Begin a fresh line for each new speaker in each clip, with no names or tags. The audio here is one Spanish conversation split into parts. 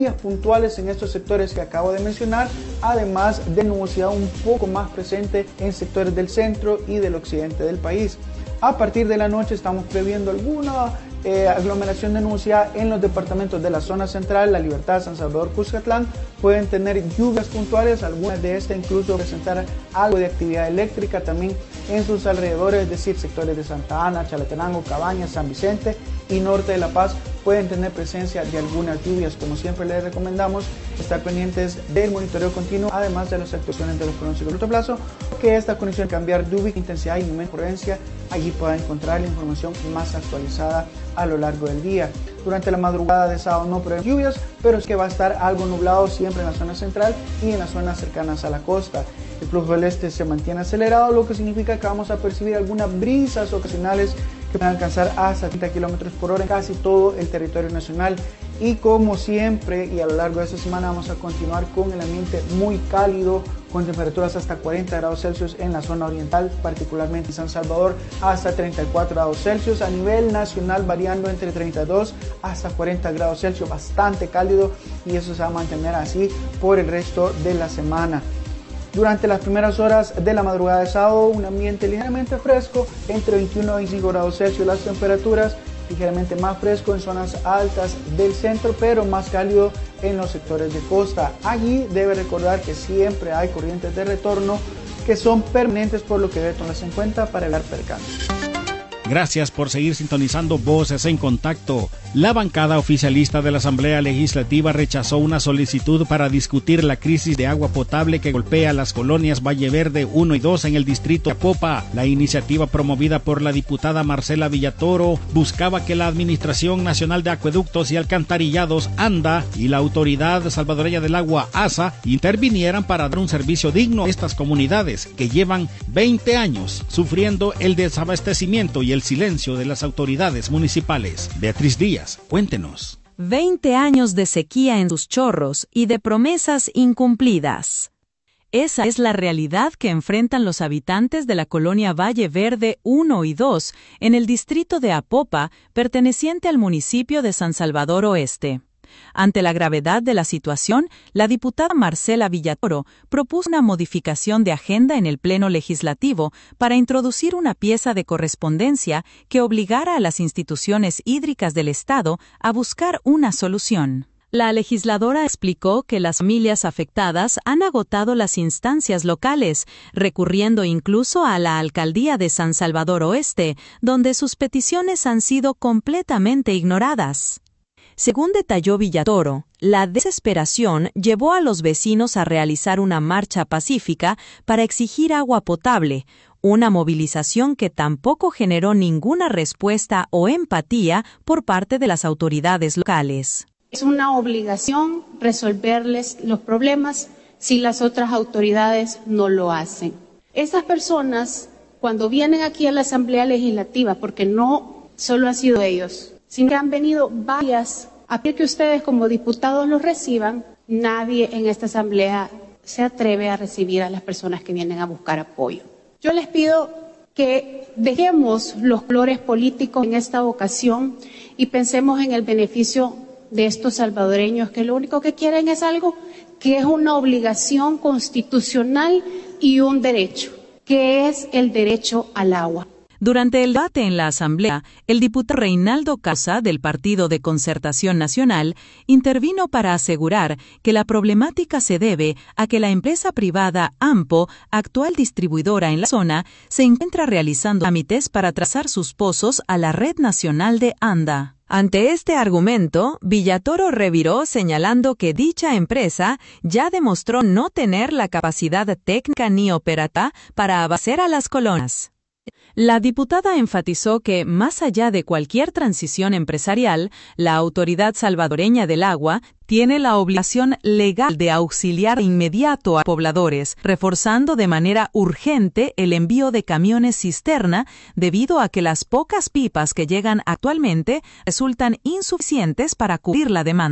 puntuales en estos sectores que acabo de mencionar, además de nubosidad un poco más presente en sectores del centro y del occidente del país. A partir de la noche estamos previendo alguna aglomeración de nubosidad en los departamentos de la zona central, La Libertad, San Salvador, Cuscatlán. Pueden tener lluvias puntuales, algunas de estas incluso presentar algo de actividad eléctrica también en sus alrededores, es decir, sectores de Santa Ana, Chalatenango, Cabañas, San Vicente y norte de La Paz pueden tener presencia de algunas lluvias. Como siempre les recomendamos estar pendientes del monitoreo continuo, además de las actuaciones de los pronósticos de corto plazo, que esta condición de cambiar lluvia, intensidad y ocurrencia, allí puedan encontrar la información más actualizada a lo largo del día. Durante la madrugada de sábado no prevén lluvias, pero es que va a estar algo nublado siempre en la zona central y en las zonas cercanas a la costa. El flujo del este se mantiene acelerado, lo que significa que vamos a percibir algunas brisas ocasionales que van a alcanzar hasta 30 km por hora en casi todo el territorio nacional. Y como siempre y a lo largo de esta semana vamos a continuar con el ambiente muy cálido, con temperaturas hasta 40 grados Celsius en la zona oriental, particularmente en San Salvador, hasta 34 grados Celsius. A nivel nacional variando entre 32 hasta 40 grados Celsius, bastante cálido, y eso se va a mantener así por el resto de la semana. Durante las primeras horas de la madrugada de sábado, un ambiente ligeramente fresco, entre 21 y 25 grados Celsius las temperaturas, ligeramente más fresco en zonas altas del centro, pero más cálido en los sectores de costa. Allí debe recordar que siempre hay corrientes de retorno que son permanentes, por lo que debe tomarse en cuenta para evitar percances.
Gracias por seguir sintonizando Voces en Contacto. La bancada oficialista de la Asamblea Legislativa rechazó una solicitud para discutir la crisis de agua potable que golpea las colonias Valle Verde 1 y 2 en el distrito de Apopa. La iniciativa, promovida por la diputada Marcela Villatoro, buscaba que la Administración Nacional de Acueductos y Alcantarillados, ANDA, y la Autoridad Salvadoreña del Agua, ASA, intervinieran para dar un servicio digno a estas comunidades que llevan 20 años sufriendo el desabastecimiento y el silencio de las autoridades municipales. Beatriz Díaz, cuéntenos.
20 años de sequía en sus chorros y de promesas incumplidas. Esa es la realidad que enfrentan los habitantes de la colonia Valle Verde 1 y 2 en el distrito de Apopa, perteneciente al municipio de San Salvador Oeste. Ante la gravedad de la situación, la diputada Marcela Villatoro propuso una modificación de agenda en el Pleno Legislativo para introducir una pieza de correspondencia que obligara a las instituciones hídricas del Estado a buscar una solución. La legisladora explicó que las familias afectadas han agotado las instancias locales, recurriendo incluso a la alcaldía de San Salvador Oeste, donde sus peticiones han sido completamente ignoradas. Según detalló Villatoro, la desesperación llevó a los vecinos a realizar una marcha pacífica para exigir agua potable, una movilización que tampoco generó ninguna respuesta o empatía por parte de las autoridades locales.
Es una obligación resolverles los problemas si las otras autoridades no lo hacen. Esas personas, cuando vienen aquí a la Asamblea Legislativa, porque no solo han sido ellos, sino que han venido varias, a pedir que ustedes como diputados los reciban, nadie en esta Asamblea se atreve a recibir a las personas que vienen a buscar apoyo. Yo les pido que dejemos los colores políticos en esta ocasión y pensemos en el beneficio de estos salvadoreños que lo único que quieren es algo que es una obligación constitucional y un derecho, que es el derecho al agua.
Durante el debate en la Asamblea, el diputado Reinaldo Casa, del Partido de Concertación Nacional, intervino para asegurar que la problemática se debe a que la empresa privada AMPO, actual distribuidora en la zona, se encuentra realizando trámites para trazar sus pozos a la red nacional de ANDA. Ante este argumento, Villatoro reviró señalando que dicha empresa ya demostró no tener la capacidad técnica ni operativa para abastecer a las colonias. La diputada enfatizó que, más allá de cualquier transición empresarial, la Autoridad Salvadoreña del Agua tiene la obligación legal de auxiliar de inmediato a pobladores, reforzando de manera urgente el envío de camiones cisterna debido a que las pocas pipas que llegan actualmente resultan insuficientes para cubrir la demanda.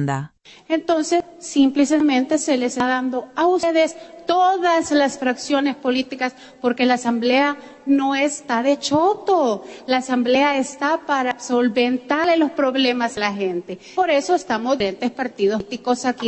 Entonces, simplemente se les está dando a ustedes todas las fracciones políticas, porque la Asamblea no está de choto, la Asamblea está para solventarle los problemas a la gente. Por eso estamos diferentes partidos políticos aquí.